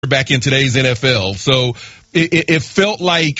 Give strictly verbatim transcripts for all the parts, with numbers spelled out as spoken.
back in today's N F L. So it, it, it felt like,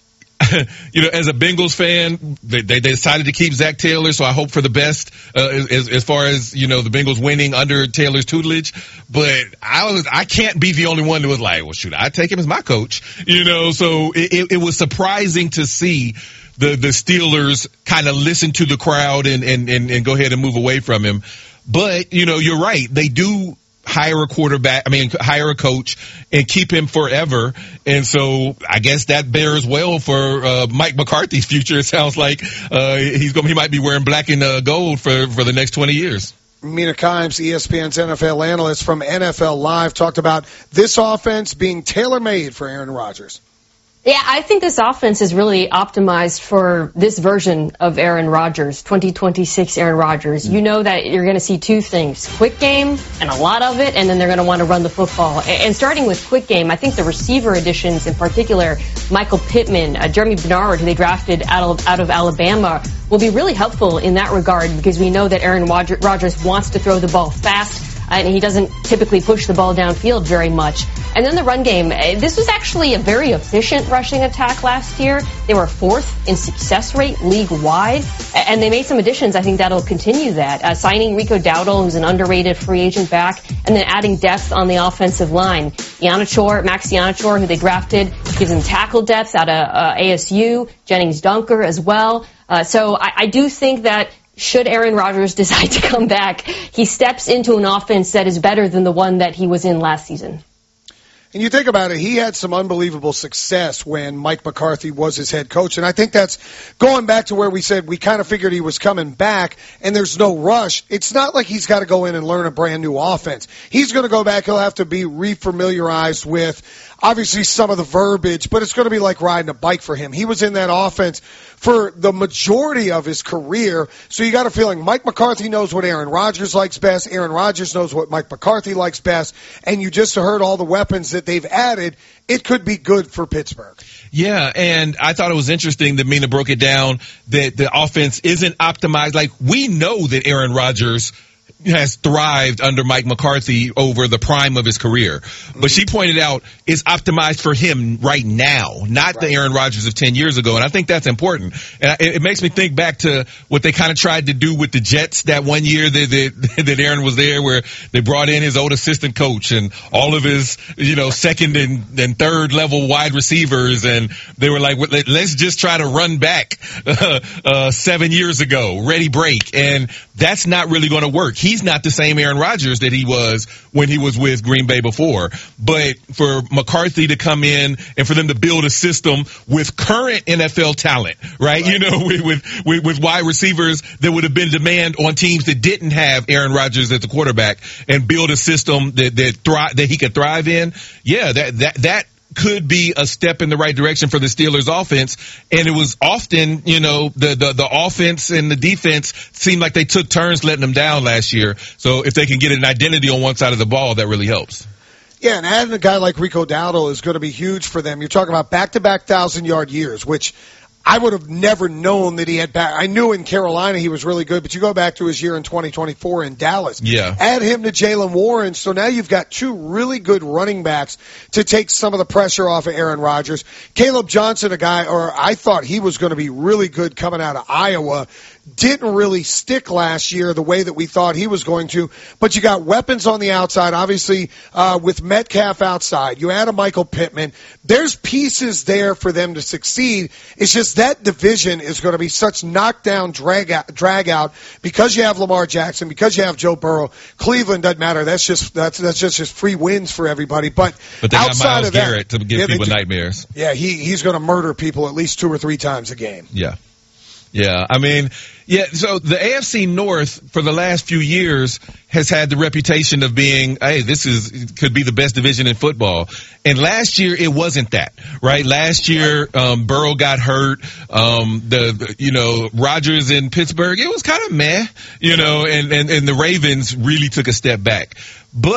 you know, as a Bengals fan, they, they decided to keep Zach Taylor, so I hope for the best uh, as, as far as, you know, the Bengals winning under Taylor's tutelage. But I was, I can't be the only one who was like, well, shoot, I'd take him as my coach, you know. So it, it, it was surprising to see the, the Steelers kind of listen to the crowd and, and, and, and go ahead and move away from him. But, you know, you're right. They do hire a quarterback, I mean, hire a coach and keep him forever. And so I guess that bears well for uh, Mike McCarthy's future. It sounds like uh, he's going, he might be wearing black and uh, gold for, for the next twenty years. Mina Kimes, E S P N's N F L analyst from N F L Live, talked about this offense being tailor-made for Aaron Rodgers. Yeah, I think this offense is really optimized for this version of Aaron Rodgers, twenty twenty-six Aaron Rodgers. You know that you're going to see two things, quick game and a lot of it, and then they're going to want to run the football. And starting with quick game, I think the receiver additions in particular, Michael Pittman, uh, Jeremy Bernard, who they drafted out of, out of Alabama, will be really helpful in that regard because we know that Aaron Rodgers wants to throw the ball fast. And he doesn't typically push the ball downfield very much. And then the run game. This was actually a very efficient rushing attack last year. They were fourth in success rate league-wide. And they made some additions. I think that'll continue that. Uh, signing Rico Dowdle, who's an underrated free agent back, and then adding depth on the offensive line. Ianachor, Max Ianachor, who they drafted, gives them tackle depth out of uh, A S U. Jennings Dunker as well. Uh, so I, I do think that should Aaron Rodgers decide to come back, he steps into an offense that is better than the one that he was in last season. And you think about it, he had some unbelievable success when Mike McCarthy was his head coach. And I think that's going back to where we said we kind of figured he was coming back and there's no rush. It's not like he's got to go in and learn a brand new offense. He's going to go back. He'll have to be refamiliarized with obviously some of the verbiage, but it's going to be like riding a bike for him. He was in that offense for the majority of his career. So you got a feeling Mike McCarthy knows what Aaron Rodgers likes best. Aaron Rodgers knows what Mike McCarthy likes best. And you just heard all the weapons that they've added. It could be good for Pittsburgh. Yeah, and I thought it was interesting that Mina broke it down that the offense isn't optimized. Like, we know that Aaron Rodgers has thrived under Mike McCarthy over the prime of his career. But she pointed out it's optimized for him right now, not right. the Aaron Rodgers of ten years ago. And I think that's important. And it, it makes me think back to what they kind of tried to do with the Jets that one year that, that, that Aaron was there, where they brought in his old assistant coach and all of his, you know, second and, and third level wide receivers. And they were like, let's just try to run back uh, uh, seven years ago, ready break. And that's not really going to work. He's not the same Aaron Rodgers that he was when he was with Green Bay before. But for McCarthy to come in and for them to build a system with current N F L talent, right? right. You know, with, with, with wide receivers that would have been demand on teams that didn't have Aaron Rodgers as the quarterback and build a system that, that thrive, that he could thrive in. Yeah, that, that, that, could be a step in the right direction for the Steelers offense. And it was often, you know, the, the, the offense and the defense seemed like they took turns letting them down last year. So if they can get an identity on one side of the ball, that really helps. Yeah, and adding a guy like Rico Dowdle is going to be huge for them. You're talking about back-to-back thousand-yard years, which I would have never known that he had back. I knew in Carolina he was really good, but you go back to his year in twenty twenty-four in Dallas. Yeah. Add him to Jaylen Warren, so now you've got two really good running backs to take some of the pressure off of Aaron Rodgers. Caleb Johnson, a guy, or I thought he was going to be really good coming out of Iowa. Didn't really stick last year the way that we thought he was going to. But you got weapons on the outside, obviously, uh, with Metcalf outside. You add a Michael Pittman. There's pieces there for them to succeed. It's just that division is going to be such knockdown, drag out, drag out because you have Lamar Jackson, because you have Joe Burrow. Cleveland doesn't matter. That's just, that's, that's just, just free wins for everybody. But, but they outside got Myles of that, Garrett to give yeah, people do, nightmares. Yeah, he, he's going to murder people at least two or three times a game. Yeah. Yeah, I mean, yeah, so the A F C North for the last few years has had the reputation of being, hey, this is, could be the best division in football. And last year it wasn't that, right? Last year, um, Burrow got hurt. Um, the, the, you know, Rodgers in Pittsburgh, it was kind of meh, you know, and, and, and the Ravens really took a step back. But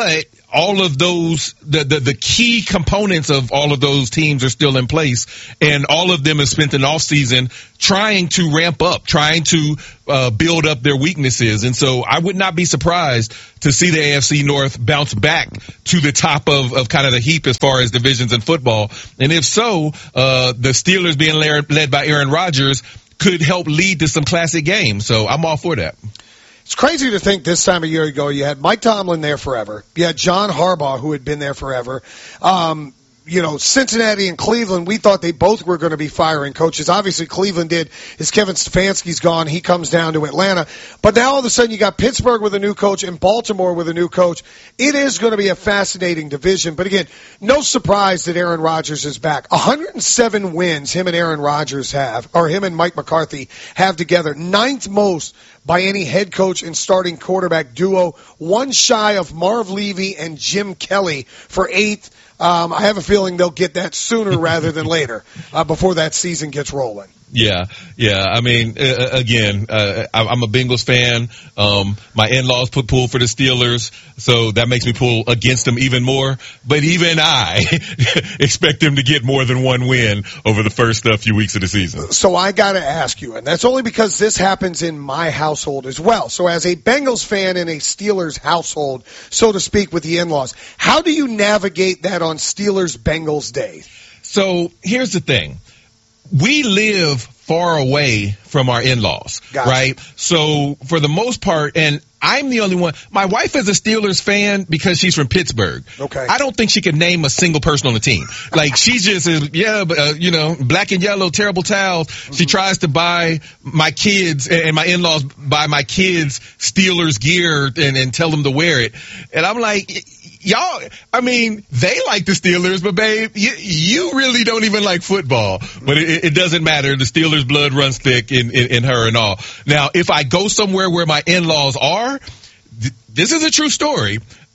all of those, the, the, the key components of all of those teams are still in place, and all of them have spent an offseason trying to ramp up, trying to uh, build up their weaknesses. And so I would not be surprised to see the A F C North bounce back to the top of, of kind of the heap as far as divisions in football. And if so, uh, the Steelers being led by Aaron Rodgers could help lead to some classic games. So I'm all for that. It's crazy to think this time a year ago you had Mike Tomlin there forever. You had John Harbaugh, who had been there forever. Um, you know, Cincinnati and Cleveland, we thought they both were going to be firing coaches. Obviously, Cleveland did. As Kevin Stefanski's gone, he comes down to Atlanta. But now all of a sudden you got Pittsburgh with a new coach and Baltimore with a new coach. It is going to be a fascinating division. But again, no surprise that Aaron Rodgers is back. one hundred seven wins him and Aaron Rodgers have, or him and Mike McCarthy have together. Ninth most by any head coach and starting quarterback duo. One shy of Marv Levy and Jim Kelly for eighth. Um, I have a feeling they'll get that sooner rather than later, uh, before that season gets rolling. Yeah, yeah. I mean, uh, again, uh, I'm a Bengals fan. Um, my in-laws put pull for the Steelers, so that makes me pull against them even more. But even I expect them to get more than one win over the first uh, few weeks of the season. So I got to ask you, and that's only because this happens in my household as well. So as a Bengals fan in a Steelers household, so to speak, with the in-laws, how do you navigate that on Steelers-Bengals Day? So here's the thing. We live far away from our in-laws, gotcha. Right? So for the most part, and I'm the only one, my wife is a Steelers fan because she's from Pittsburgh. Okay. I don't think she could name a single person on the team. Like, she just is, yeah, uh, you know, black and yellow, terrible towels. Mm-hmm. She tries to buy my kids, and my in-laws buy my kids Steelers gear and, and tell them to wear it. And I'm like, y'all, I mean, they like the Steelers, but babe, you, you really don't even like football. But it, it doesn't matter. The Steelers blood runs thick in, in, in her and all. Now, if I go somewhere where my in-laws are, th- this is a true story.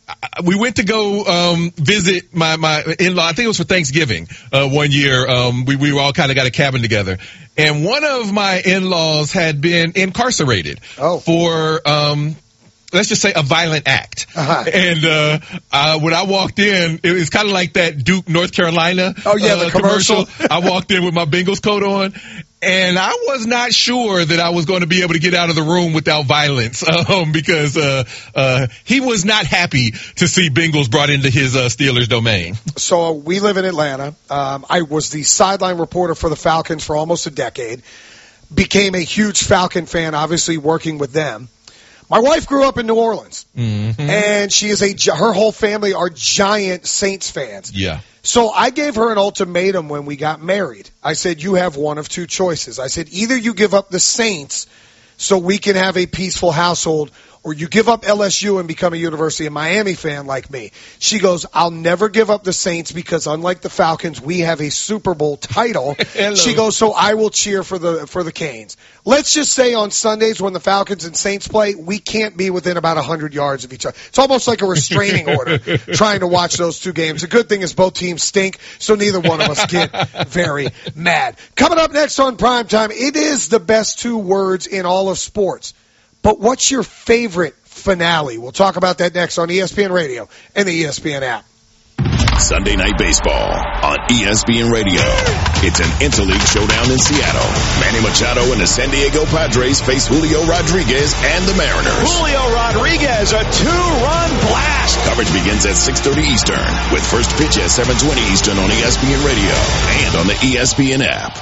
We went to go um visit my my in-law. I think it was for Thanksgiving uh one year. Um we we all kind of got a cabin together, and one of my in-laws had been incarcerated oh. for um let's just say a violent act. Uh-huh. And uh, uh when I walked in, it was kind of like that Duke, North Carolina oh yeah uh, the commercial. commercial. I walked in with my Bengals coat on, and I was not sure that I was going to be able to get out of the room without violence, um, because uh, uh, he was not happy to see Bengals brought into his uh, Steelers domain. So we live in Atlanta. Um, I was the sideline reporter for the Falcons for almost a decade. Became a huge Falcon fan, obviously working with them. My wife grew up in New Orleans, mm-hmm. and she is a her whole family are giant Saints fans. Yeah. So I gave her an ultimatum when we got married. I said, you have one of two choices. I said, either you give up the Saints so we can have a peaceful household, or you give up L S U and become a University of Miami fan like me. She goes, I'll never give up the Saints because unlike the Falcons, we have a Super Bowl title. She goes, so I will cheer for the for the Canes. Let's just say on Sundays when the Falcons and Saints play, we can't be within about one hundred yards of each other. It's almost like a restraining order trying to watch those two games. The good thing is both teams stink, so neither one of us get very mad. Coming up next on Primetime, it is the best two words in all of sports. But what's your favorite finale? We'll talk about that next on E S P N Radio and the E S P N app. Sunday Night Baseball on E S P N Radio. It's an interleague showdown in Seattle. Manny Machado and the San Diego Padres face Julio Rodriguez and the Mariners. Julio Rodriguez, a two-run blast. Coverage begins at six thirty Eastern with first pitch at seven twenty Eastern on E S P N Radio and on the E S P N app.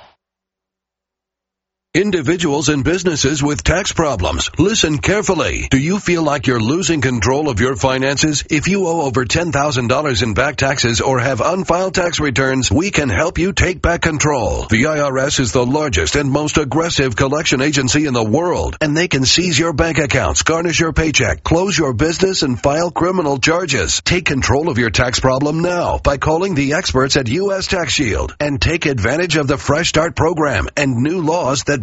Individuals and businesses with tax problems, listen carefully. Do you feel like you're losing control of your finances? If you owe over ten thousand dollars in back taxes or have unfiled tax returns, we can help you take back control. The I R S is the largest and most aggressive collection agency in the world, and they can seize your bank accounts, garnish your paycheck, close your business, and file criminal charges. Take control of your tax problem now by calling the experts at U S Tax Shield and take advantage of the Fresh Start program and new laws that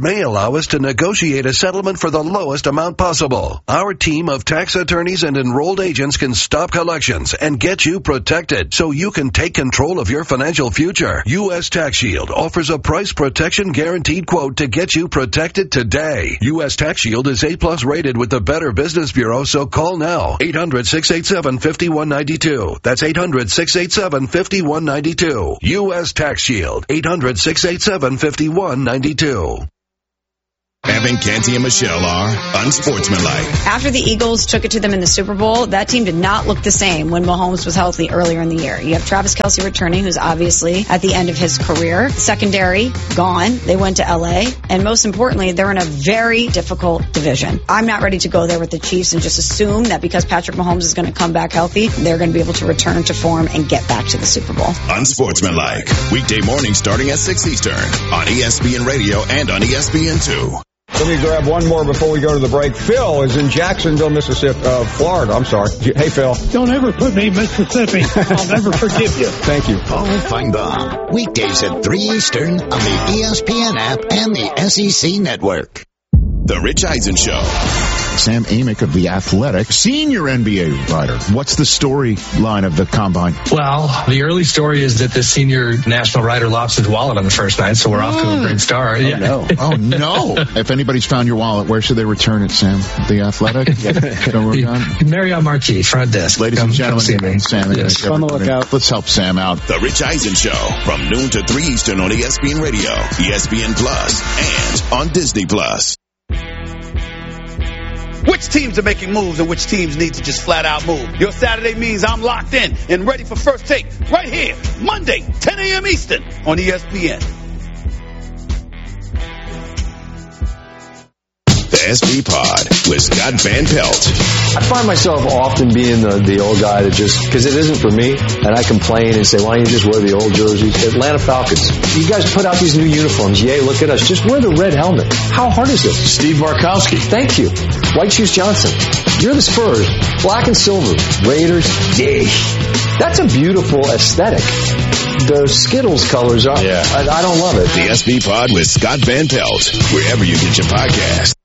may allow us to negotiate a settlement for the lowest amount possible. Our team of tax attorneys and enrolled agents can stop collections and get you protected so you can take control of your financial future. U S Tax Shield offers a price protection guaranteed quote to get you protected today. U S Tax Shield is A plus rated with the Better Business Bureau, so call now. eight hundred, six eight seven, five one nine two. That's eight hundred, six eight seven, five one nine two. U S Tax Shield. eight hundred, six eight seven, five one nine two. Evan, Canty, and Michelle are unsportsmanlike. After the Eagles took it to them in the Super Bowl, that team did not look the same when Mahomes was healthy earlier in the year. You have Travis Kelce returning, who's obviously at the end of his career. Secondary, gone. They went to L A. And most importantly, they're in a very difficult division. I'm not ready to go there with the Chiefs and just assume that because Patrick Mahomes is going to come back healthy, they're going to be able to return to form and get back to the Super Bowl. Unsportsmanlike. Weekday morning starting at six Eastern on E S P N Radio and on E S P N two. Let me grab one more before we go to the break. Phil is in Jacksonville, Mississippi, uh, Florida. I'm sorry. Hey, Phil. Don't ever put me in Mississippi. I'll never forgive you. Thank you. Paul Feinbaum. Weekdays at three Eastern on the E S P N app and the S E C Network. The Rich Eisen Show. Sam Amick of The Athletic, senior N B A writer. What's the storyline of the Combine? Well, the early story is that the senior national writer lost his wallet on the first night, so we're off to a great start. Oh, yeah. no. Oh, no. If anybody's found your wallet, where should they return it, Sam? The Athletic? Marriott Marquis, front desk. Ladies come, and gentlemen, Sam. Yes. On the lookout. Let's help Sam out. The Rich Eisen Show from noon to three Eastern on E S P N Radio, E S P N Plus, and on Disney Plus. Which teams are making moves and which teams need to just flat out move? Your Saturday means I'm locked in and ready for First Take right here, Monday, ten a.m. Eastern on E S P N. The S B Pod with Scott Van Pelt. I find myself often being the, the old guy that just, because it isn't for me, and I complain and say, why don't you just wear the old jerseys? Atlanta Falcons, you guys put out these new uniforms. Yay, look at us. Just wear the red helmet. How hard is this? Steve Barkowski. Thank you. White Shoes Johnson. You're the Spurs. Black and silver. Raiders. Yay. That's a beautiful aesthetic. The Skittles colors are, yeah. I, I don't love it. The S B Pod with Scott Van Pelt, wherever you get your podcast.